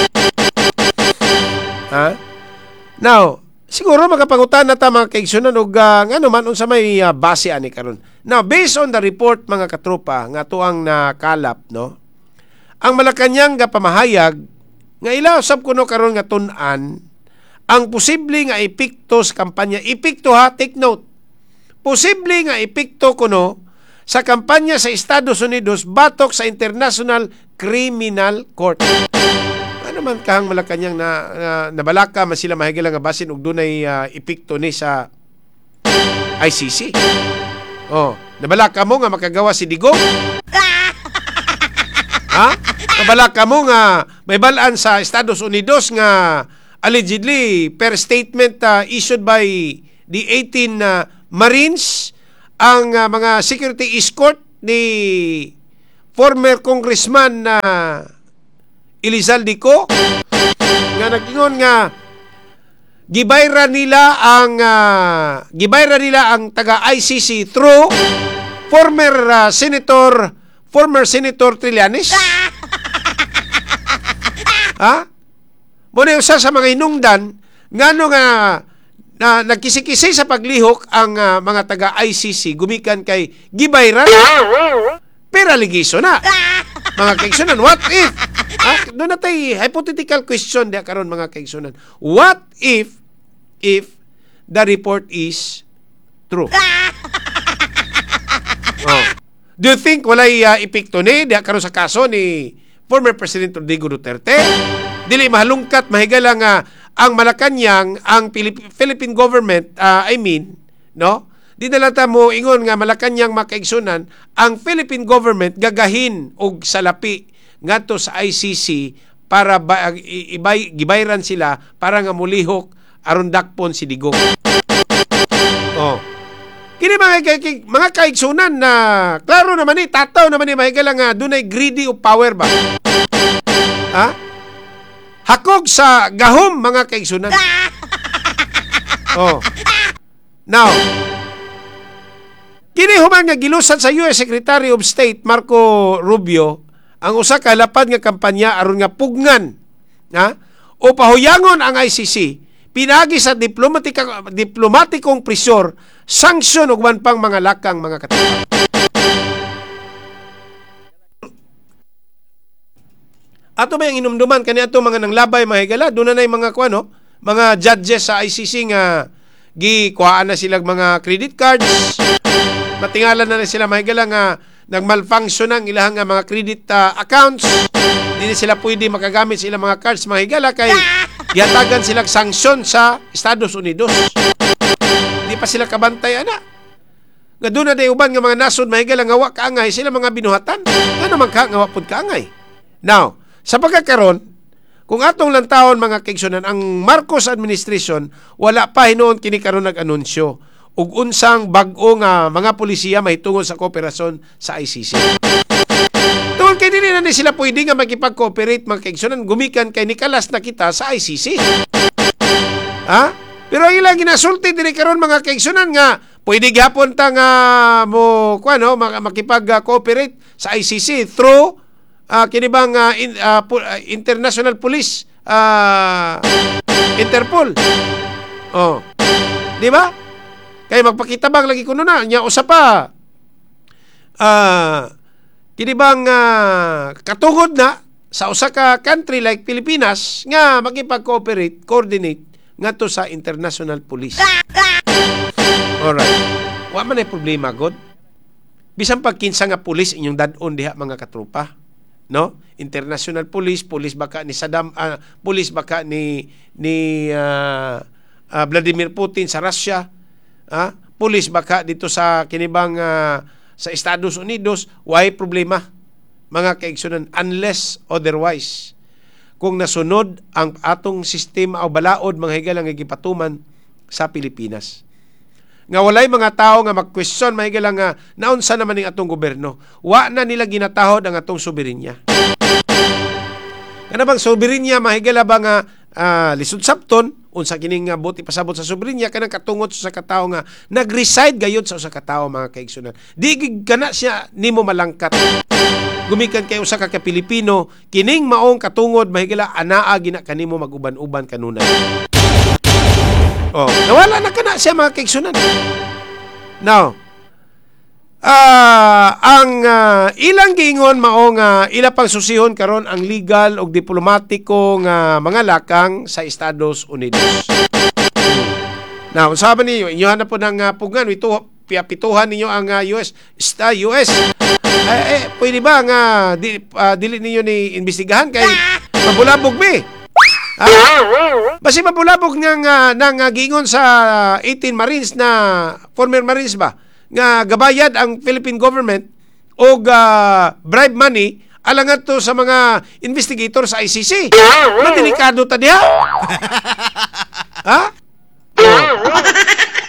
Now, siguro makapangutan na ta mga kaigsunan og ngano man unsa may base ani karon. Now, based on the report mga katropa nga tuang nakalap, no, ang Malacañang nga pamahayag nga ila usab kuno karon nga tun-an ang posible nga epekto sa kampanya. Epekto ha, take note. Posible nga epekto kuno sa kampanya sa Estados Unidos batok sa International Criminal Court. Ano man kahang Malacañang nabalaka man sila mahigala nga basin og dunay epekto ni sa ICC. Nabalaka mo nga makagawa si Digong? Nabalaka mo nga may balaan sa Estados Unidos nga allegedly per statement issued by the 18 Marines ang mga security escort ni former congressman na Elizalde Co nga nag-ingon nga gibayra nila ang taga ICC through former Senator Trillanes. Ha? Muna usa sa mga inungdan ngano nga na nagkisi-kisi sa paglihok ang mga taga ICC gumikan kay gibayra pero allegation na. Mga kaigsunan, what if? Doon natay hypothetical question diya karon mga kaigsunan. What if the report is true? Do you think walay epekto ni diya karon sa kaso ni former President Rodrigo Duterte? Dili mahalungkat mahigala nga ang Malacanang, ang Philippine government, no? Di na lang ta mo ingon nga Malacanang makaigsunan, ang Philippine government gagahin og salapi ngadto sa ICC para gibayran sila para nga mulihok aron dakpon si Digong. Kini mga kaigsunan na klaro naman ni tataw naman ni mahigala nga dunay greedy of power ba? Hakog sa gahom mga kaigsunan. Now, kini human nga gilusan sa US Secretary of State Marco Rubio ang usa ka lapad nga kampanya aron nga pugnan o pahuyangon ang ICC pinagi sa diplomatikong presyor, sanksyon ug man pang mga lakang mga katupa. Ato ba yung inumduman kani ato mga nanglabay mahigala doon na mga mga judges sa ICC nga gikuhaan na silang mga credit cards, matingalan na sila mahigala nga nagmalfunction ang ilang mga credit accounts, hindi sila pwede makagamit sila mga cards mahigala kay gihatagan silang sanksyon sa Estados Unidos. Hindi pa sila kabantay nga doon na uban nga mga nasod mahigala nga wa kaangay sila mga binuhatan. Ano man ka nga wa pud kaangay. Now, sa pagkakaroon, kung atong lantawon mga kaigsunan, ang Marcos administration wala pa hinuon kini karon nag-anunsyo ug unsang bag-o nga mga pulisiya mahitungod sa kooperasyon sa ICC. Tungod kay dili na sila pwede nga makipag-cooperate mga kaigsunan gumikan kay nikalas na kita sa ICC. Pero ang ilang ginasulti dili karon mga kaigsunan nga pwede gyapon ta nga makipag-cooperate sa ICC through kini bang International Police Interpol. Di ba? Kay magpakita bang lagi kuno na nya usa pa kini bang katungod na sa usa ka country like Pilipinas nga makipag-cooperate, coordinate ngadto sa International Police. Alright. Wa man ay problema god. Bisan pag kinsa nga pulis inyong dad-on diha mga katrupa. No? International Police, police baka ni Saddam, police baka ni Vladimir Putin sa Russia, police baka dito sa kinibang sa Estados Unidos, why problema mga kaigsunan unless otherwise. Kung nasunod ang atong sistema o balaod mga higalang gipatuman sa Pilipinas. Nga walay mga tao nga mag-question mahigalang nga naunsa naman ning atong gobyerno. Wa na nila ginatahod ang atong soberenya. Kana bang soberenya mahigala ba nga lisod sabton unsa kining nga buti pasabot sa soberenya kanang katungod sa katao nga nag-reside gayud sa usa ka tawo mga kaigsunan. Di kana siya nimo malangkat. Gumikan kay usa ka Pilipino kining maong katungod mahigala anaa gina kanimo mag-uban-uban kanunay. Nawala na kana siya mga kaigsunan. Now, ang ilang giingon mao nga ila pang susihon karon ang legal ug diplomatiko nga mga lakang sa Estados Unidos. Now, sabi niyo, inyo na po ng pugan, pituhan ninyo ang US. Pwede ba nga dili ninyo ni imbestigahan kay mabulabog mi? Basi mabulabog nang giingon sa 18 Marines na former Marines ba nga gabayad ang Philippine government og bribe money alangan to sa mga investigator sa ICC. Delikado ta diha.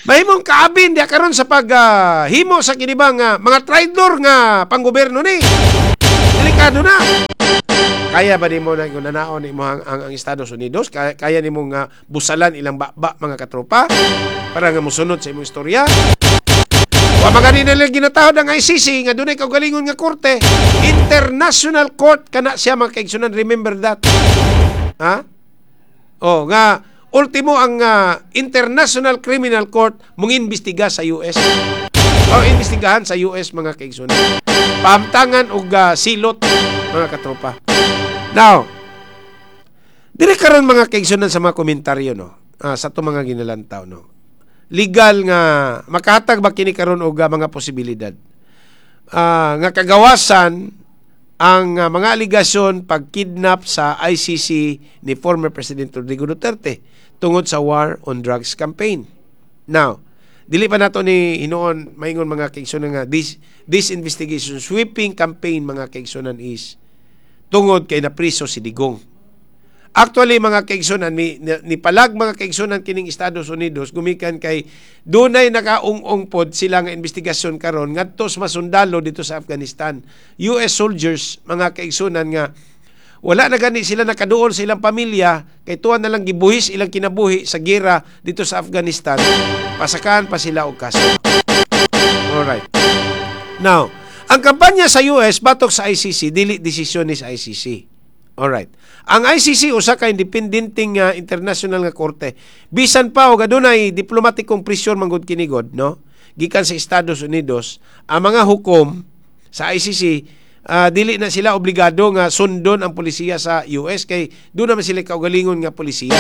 Mahimong kaabin diha karon sa paghimo sa kinibang mga traidor nga panggoberno ni. Delikado na. Kaya ba nimo na nanaon nimo ang Estados Unidos? Kaya nimo nga busalan ilang bakba mga katropa para nga mosunod sa imong istorya? Wa magani nila ginatawag ang ICC nga dunay kaugalingon nga korte, International Court kana siya mga kaigsunan, remember that. Ha? Nga ultimo ang International Criminal Court mong imbestiga sa US. Imbestigahan sa US mga kaigsunan. Pahamtangan og silot mga katropa. Now, dili karon mga kaigsunan sa mga komentaryo sa to mga ginalantaw legal nga makahatag ba kini karon og mga posibilidad nga kagawasan ang mga aligasyon pagkidnap sa ICC ni former President Rodrigo Duterte tungod sa war on drugs campaign. Now, dili pa nato ni hinuon maingon mga kaigsunan nga this investigation sweeping campaign mga kaigsunan is tungod kay napriso si Digong. Actually, mga kaigsunan, ni palag mga kaigsunan kining Estados Unidos, gumikan kay dunay nakaung-ung pod sila nga investigasyon karon ngadto sa masundalo dito sa Afghanistan. US soldiers, mga kaigsunan nga, wala na gani sila nakaduol sa ilang pamilya, kay tuwan na lang gibuhis ilang kinabuhi sa gera dito sa Afghanistan, pasakaan pa sila og kaso. Alright. Now, ang kampanya sa US batok sa ICC, dili desisyon ni sa ICC. Alright. Ang ICC usa ka independenteng international nga korte. Bisan pa og adunay diplomatikong presyon manggod kinigod, no? Gikan sa Estados Unidos, ang mga hukom sa ICC dili na sila obligado nga sundon ang polisiya sa US kay doon naman sila kaugalingon nga polisiya.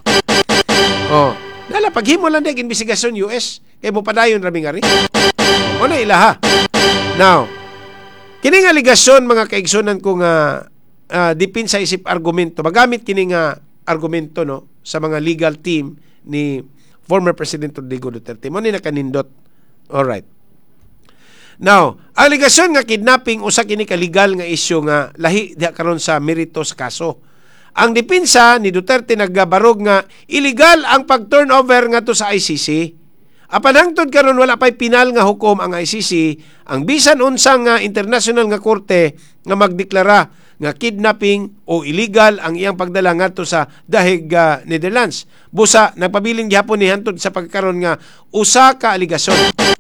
Dala paghimo lang deg investigasyon US kay mo padayon rami nga rin. Una ilaha. Now, kining aligasyon mga kaigsunan ko nga dipin sa isip argumento. Magamit kini nga argumento sa mga legal team ni former President Rodrigo Duterte. Mo ni nakanindot. Alright. Now, ang aligasyon nga kidnapping usa kini ka legal nga isyu nga lahi diha karon sa meritos kaso. Ang depensa ni Duterte naggabarog nga illegal ang pag-turnover nga to sa ICC. Apan hangtod karon wala pay pinal nga hukom ang ICC, ang bisan unsang international nga korte nga magdeklara nga kidnapping o illegal ang iyang pagdala ngadto sa dahig Netherlands. Busa nagpabiling gihapon ni hantod sa pagkaron nga usa ka aligasyon.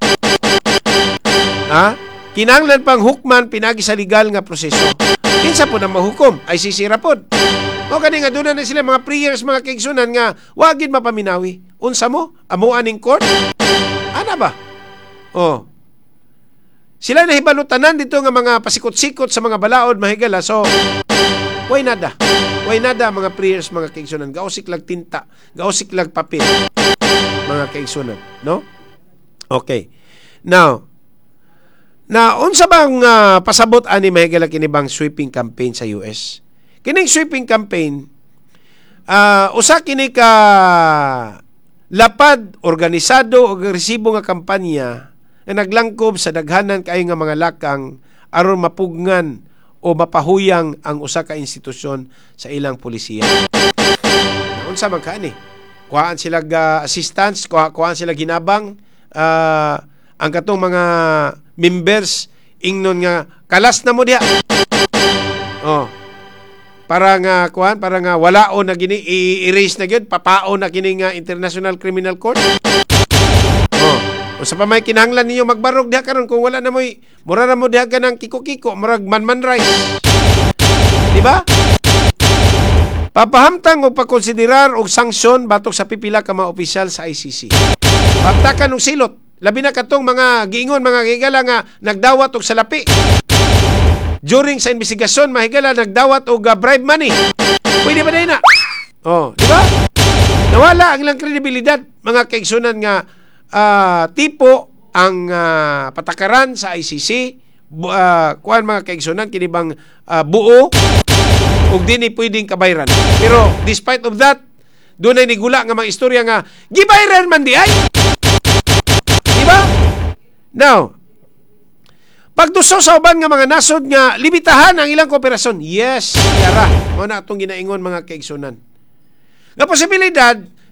Kinahanglan pang hukman pinagi sa legal nga proseso. Kinsa po na mahukom? ICC ra pod. O kani nga doon na sila mga prayers mga kaigsunan nga wagid mapaminawi. Unsa mo? Amo aning court? Ana ba? Sila nahibalutanan dito nga mga pasikot-sikot sa mga balaod mahigala. So, why nada? Why nada mga prayers mga kaigsunan? Gausik lag tinta, gausik lag papel mga kaigsunan, no? Okay. Now, unsa bang pasabot ani mahigala kini bang sweeping campaign sa US? Kining sweeping campaign usa kini ka lapad, organisado o agresibo nga kampanya na naglangkob sa daghanan kay nga mga lakang aron mapugnan o mapahuyang ang usa ka institusyon sa ilang pulisiya. Unsa man kaani? Kuhaan sila assistance, kuhaan sila ginabang ang katong mga members ingnon nga kalas na mo diha. Para nga walaon na gini i-erase na gyud, papaon na kini nga International Criminal Court. O sa pa may kinahanglan ninyo magbarog diha karon kung wala na mo'y mura na mo diha ka ng kiko-kiko, murag man rice. Di ba? Papahamtang o pagkonsiderar og sanksyon batok sa pipila ka mga opisyal sa ICC. Pagtakan og silot, labi na katong mga giingon mga higala nga nagdawat og salapi. During sa investigasyon, mahigala nagdawat og bribe money. Pwede ba na? Di ba? Nawala ang ilang kredibilidad mga kaigsunan nga tipo ang patakaran sa ICC kuan mga kaigsunan kini bang buo ug dini pwedeng kabayran. Pero despite of that, dunay nigula nga mga istorya nga gibayran man di ay. Di ba? Now, pagduso sa uban nga mga nasod nga limitahan ang ilang kooperasyon. Yes, yara. Mao na atong ginaingon mga kaigsunan. Nga posibilidad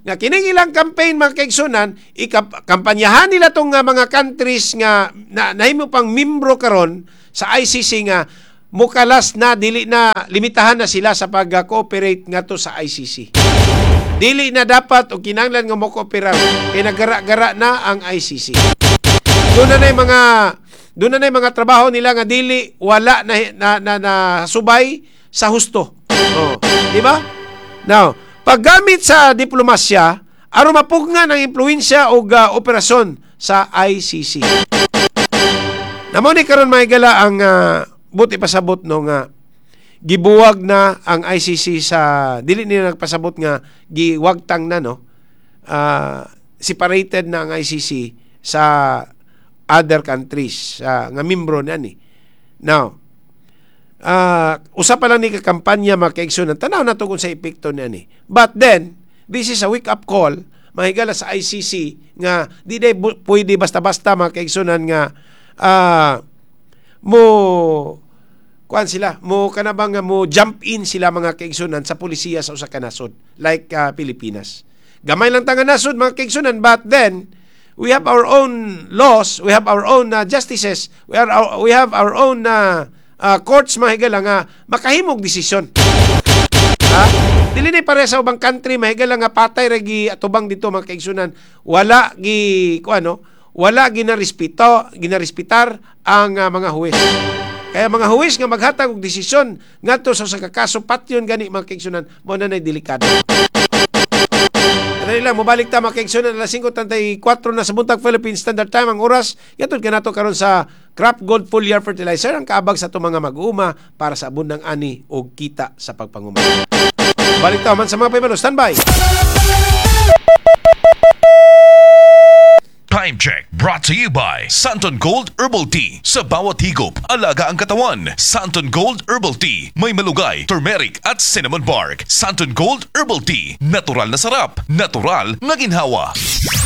nga kining ilang campaign mga kaigsunan, ikampanyahan nila tong mga countries nga nahimo pang membro karon sa ICC nga mukalas na dili na limitahan na sila sa pag-cooperate nga to sa ICC. Dili na dapat o kinahanglan nga mo-cooperate kay nagara-gara na ang ICC. Doon na mga trabaho nila nga dili wala na subay sa husto. Oh, di ba? Now, paggamit sa diplomasya aron mapugnan ang impluwensya o operasyon sa ICC. Namo ni karon mahigala ang buti pasabot no nga gibuwag na ang ICC sa dili nila nagpasabot nga giwagtang na no. Separated na ang ICC sa other countries nga membro na ni. Now, usa pa lang ni kampanya mga kaigsunan, tanaw na to kung sa epekto niya ni. But then, this is a wake-up call, mahigala sa ICC, nga di day pwede basta-basta mga kaigsunan nga kanabang mo jump in sila mga kaigsunan sa polisiya sa usa ka nasod, like Pilipinas. Gamay lang tangan nasod mga kaigsunan, but then, we have our own laws, we have our own justices, we have our own courts mahigala nga makahimog desisyon. Dili ni pare sa ubang country mahigala nga patay ra gi atubang dito mga kaigsunan, wala ginarespetar ang mga huwes. Kaya mga huwes nga maghatag og desisyon ngadto sa kaso patyon gani mga kaigsunan, mo na nay delikado. Dali lang, mabalik ta mga kaigsunan, alas 5:34 na sa buntag Philippine Standard Time ang oras. Yatod ka nato karon sa Crop Gold Foliar Fertilizer, ang kaabag sa itong mga mag-uuma para sa abundang ani o kita sa pagpanguma. Balik ta man sa mga paymano. Standby! Time check brought to you by Santon Gold Herbal Tea. Sa bawat higop, alaga ang katawan. Santon Gold Herbal Tea. May malugay, turmeric at cinnamon bark. Santon Gold Herbal Tea. Natural na sarap. Natural na ginhawa.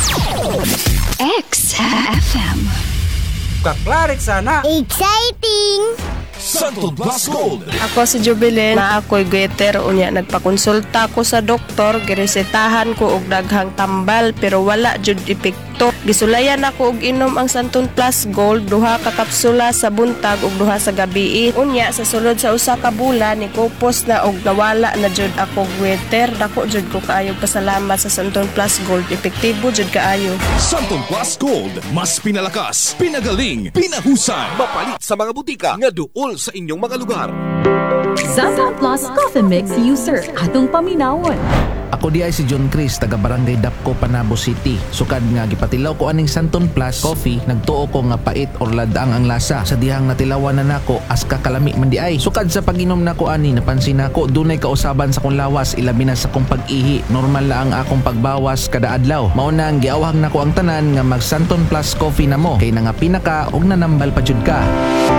XFM. Kaklarik sana. Exciting! Santon Plus Gold. Ako si Jubilin, na ako'y goiter, unya nagpakonsulta ko sa doktor, giresetahan ko og daghang tambal pero wala jud epekto. Gisulayan ako og inom ang Santon Plus Gold, 2 ka kapsula sa buntag ug 2 sa gabi. Unya sa sulod sa usa ka bulan ni kupos na og nawala na jud ako goiter. Dako jud ko kaayo pasalamat sa Santon Plus Gold, epektibo jud kaayo. Santon Plus Gold, mas pinalakas, pinagaling, pinahusay. Mapalit sa mga butika nga duol sa inyong mga lugar. Santon Plus Coffee Mix user, atong paminawon. Ako di ay si John Chris, taga Barangay Dapco, Panabo City. Sukad nga gipatilaw ko aning Santon Plus Coffee, nagtuo ko nga pait or ladaang ang lasa. Sa dihang natilawan na nako, as kakalami man di ay. Sukad sa pag-inom nako ani, napansin nako dunay kausaban sa kong lawas, ilabi na sa kong pag-ihi. Normal la ang akong pagbawas kada adlaw. Mao na ang giawhag nako ang tanan nga mag Santon Plus Coffee na mo, kay nangapina ka og nanambal pa jud ka.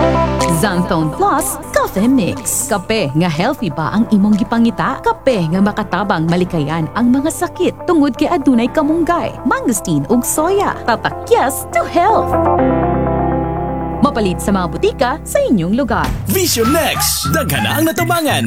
Santon Plus Coffee Mix. Kape nga healthy pa ang imong gipangita. Kape nga makatabang malikayan ang mga sakit tungod kay adunay kamunggay, mangosteen ug soya. Tatak to health. Mapalit sa mga butika sa inyong lugar. Vision Next, daghan na ang natabangan.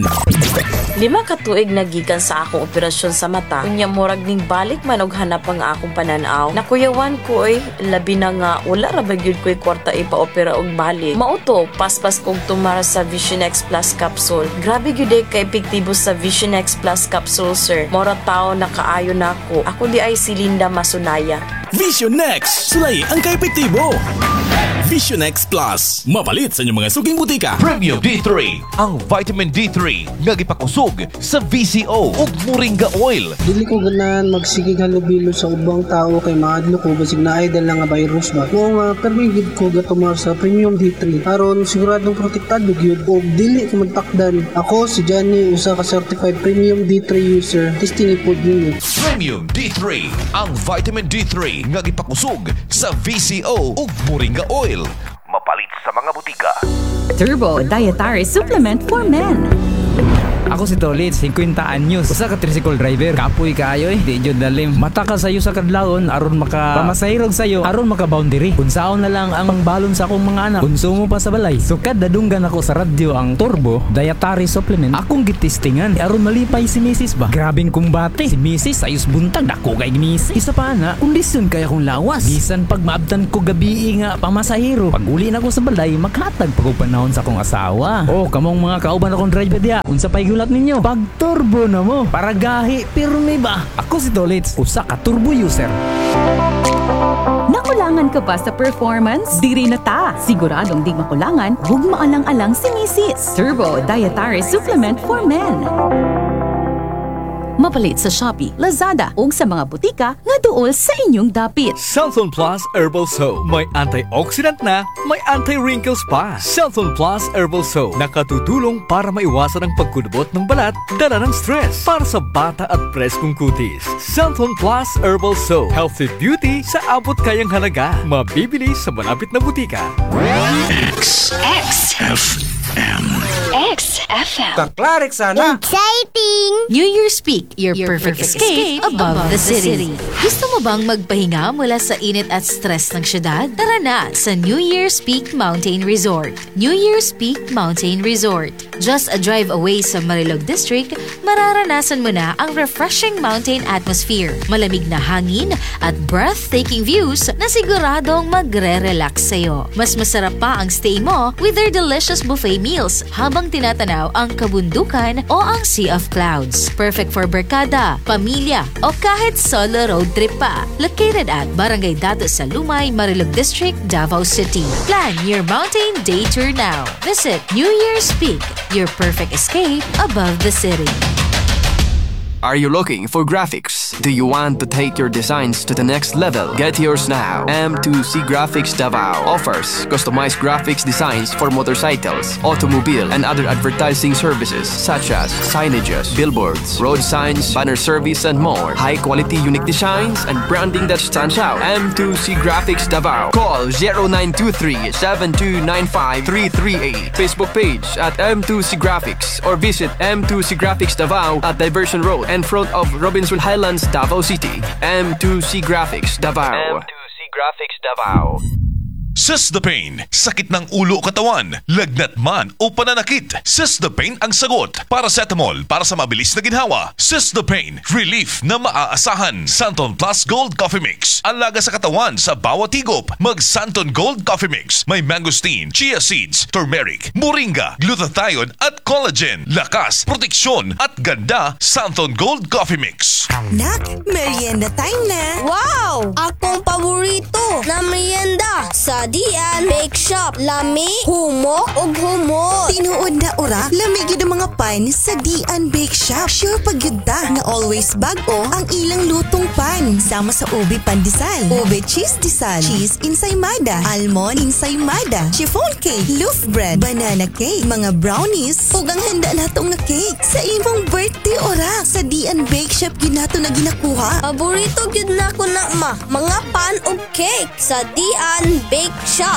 5 ka tuig nagikan sa akong operasyon sa mata. Unya murag ning balik man og hanap ang akong pananaw. Nakuyawan ko labi na nga wala ra ba gyud ko'y kwarta ipa-opera og balik. Mauto paspas kog tumara sa Vision X Plus capsule. Grabe gyud ka epektibo sa Vision X Plus capsule, sir. Mora tao na kaayo nako. Ako di ay si Linda Masunaya. Vision Next, sulay ang kaepektibo. Vision X Plus, mapalit sa inyong mga suging butika. Premium D3, ang vitamin D3 nga gipakusog sa VCO ug Moringa Oil. Dili ko ganahan magsigig halubilo sa ubang tao kay maadlo ko basig na idol nga virus ba. Mo nga permigid ko gatumar sa Premium D3 aron siguradong protektado gyud og dili ko magtakdan. Ako si Johnny, usa ka certified Premium D3 user. Testing ipod ninyo. Premium D3, ang vitamin D3 nga gipakusog sa VCO ug Moringa Oil. Mapalit sa mga butika. Turbo Dietary Supplement for Men. Ako si Tolit, 50 anyos. Usa ka tricycle driver. Kapoy kaayo di jud dalim. Mata ka sayo sa kadlawon aron maka pamasahirog sayo aron maka boundary. Unsaon na lang ang balon sa akong mga anak. Konsumo pa sa balay. Sukad dadunggan ako sa radyo ang Turbo Dietary Supplement. Akong gitistingan aron malipay si Mrs. ba. Grabing kumbate. Si Mrs. ayos buntag dako kay Mrs. Isa pa na, kondisyon kaya kong lawas. Bisan pag maabtan ko gabi nga pamasahiro. Pag uli na ko sa balay, maghatag pa ko panahon sa akong asawa. Oh, kamong mga kauban akong driver diya. Unsa pay gulat ninyo? Pag turbo na mo. Para gahi, pirmi ba? Ako si Tolits, usa ka turbo user. Nakulangan ka ba sa performance? Diri na ta. Siguradong di makulangan, huwag maalang-alang si Mrs. Turbo Dietary Supplement for Men. Mapalit sa Shopee, Lazada ug sa mga butika nga duol sa inyong dapit. Santon Plus Herbal Soap. May antioxidant na, may anti-wrinkles pa. Santon Plus Herbal Soap. Nakatutulong para maiwasan ang pagkudubot ng balat, dala ng stress. Para sa bata at preskong kutis. Santon Plus Herbal Soap. Healthy beauty sa abot kayang halaga. Mabibili sa malapit na butika. XFM. Kaklarek sana. Exciting! New Year's Peak, your perfect escape above the city. Gusto mo bang magpahinga mula sa init at stress ng syudad? Tara na sa New Year's Peak Mountain Resort. New Year's Peak Mountain Resort. Just a drive away sa Marilog District, mararanasan mo na ang refreshing mountain atmosphere, malamig na hangin at breathtaking views na siguradong magre-relax sa'yo. Mas masarap pa ang stay mo with their delicious buffet meals habang tinatanaw ang kabundukan o ang sea of clouds. Perfect for barkada, pamilya o kahit solo road trip pa. Located at Barangay Dato sa Lumay, Marilog District, Davao City. Plan your mountain day tour now. Visit New Year's Peak, your perfect escape above the city. Are you looking for graphics? Do you want to take your designs to the next level? Get yours now. M2C Graphics Davao offers customized graphics designs for motorcycles, automobile, and other advertising services such as signages, billboards, road signs, banner service, and more. High-quality unique designs and branding that stands out. M2C Graphics Davao. Call 0923-7295-338. Facebook page at M2C Graphics or visit M2C Graphics Davao at Diversion Road in front of Robinsonville Highlands, Davao City. M2C Graphics Davao. M2C Graphics Davao. Cystapane, sakit ng ulo o katawan, lagnat man o pananakit. Cystapane ang sagot. Paracetamol para sa mabilis na ginhawa. Cystapane, relief na maaasahan. Santon Plus Gold Coffee Mix, alaga sa katawan sa bawat higop. Mag Santon Gold Coffee Mix. May mangosteen, chia seeds, turmeric, moringa, glutathione at collagen. Lakas, proteksyon at ganda. Santon Gold Coffee Mix. Nak, merienda time na. Wow! Akong paborito na merienda sa Dian Bake Shop. Lami, humok ug humot. Tinuod na ora, lamig yun ang mga pan sa Dian Bake Shop. Sure pag yun ta, na always bago ang ilang lutong pan. Sama sa ube pandesal, ube cheese disal, cheese ensaymada, almond ensaymada, chiffon cake, loaf bread, banana cake, mga brownies, ug ang handa natong na cake sa imong birthday ora. Sa Dian Bake Shop yun nato na ginakuha. Paborito gyud na ko na mga pan ug cake sa Dian Bake Shop.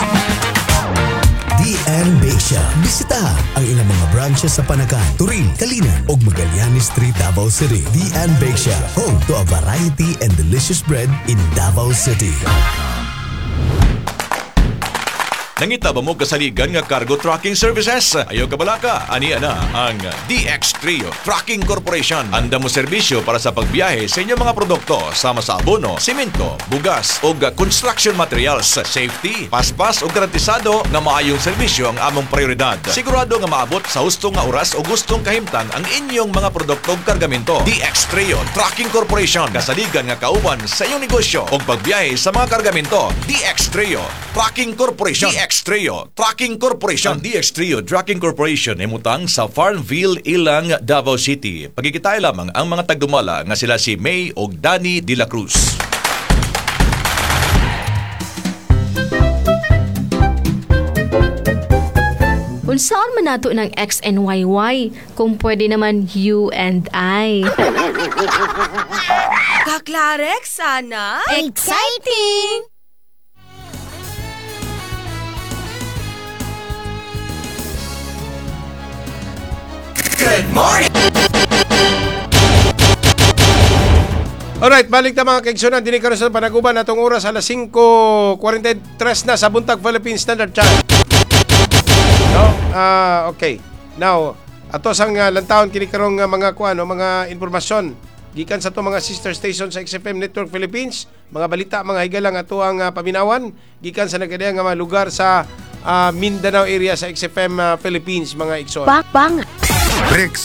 DN Bake Shop. Bisitaha ang ilang mga branches sa Panakan, Turin, Kalinan ug Magallanes Street, Davao City. DN Bake Shop, home to a variety and delicious bread in Davao City. Nangita ba mo kasaligan nga cargo trucking services? Ayaw ka balaka, aniya na ang DX Trio Trucking Corporation. Anda mo serbisyo para sa pagbiyahe sa inyong mga produkto sama sa abono, simento, bugas o construction materials. Safety, paspas o garantisado nga maayong serbisyo ang among prioridad. Sigurado nga maabot sa hustong nga oras o gustong kahimtang ang inyong mga produkto o kargamento. DX Trio Trucking Corporation, kasaligan nga kauban sa inyong negosyo o pagbiyahe sa mga kargamento. DX Trio Trucking Corporation. DX Trio Trucking Corporation. Ang DX Trio Trucking Corporation ay mutang sa Farmville, Ilang, Davao City. Pagkikitay lamang ang mga tagdumala nga sila si May o Danny de la Cruz. Unsaon man nato ng X and YY kung pwede naman you and I. Kaklarek sana. Exciting! Good morning! Alright, balik na mga kaigsunan. Dini karon sa panaguban atong oras alas 5:43 na sa buntag Philippine Standard Time. No? Okay. Now, ato sang lantawon kini karong mga mga informasyon gikan sa to mga sister station sa XFM Network Philippines, mga balita, mga higalang ato ang paminawan gikan sa nagadayang mga lugar sa Mindanao area sa XFM Philippines, mga igsoon. Bricks